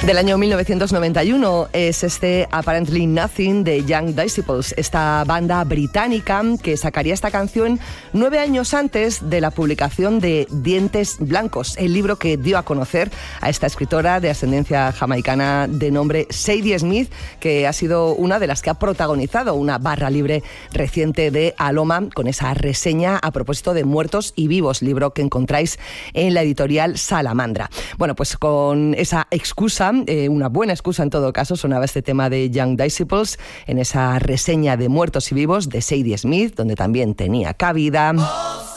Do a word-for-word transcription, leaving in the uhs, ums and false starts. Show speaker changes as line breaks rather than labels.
Del año mil novecientos noventa y uno es este Apparently Nothing de Young Disciples, esta banda británica que sacaría esta canción nueve años antes de la publicación de Dientes Blancos, el libro que dio a conocer a esta escritora de ascendencia jamaicana de nombre Sadie Smith, que ha sido una de las que ha protagonizado una barra libre reciente de Aloma con esa reseña a propósito de Muertos y Vivos, libro que encontráis en la editorial Salamandra. Bueno, pues con esa excusa, Eh, una buena excusa en todo caso, sonaba este tema de Young Disciples en esa reseña de Muertos y Vivos de Sadie Smith, donde también tenía cabida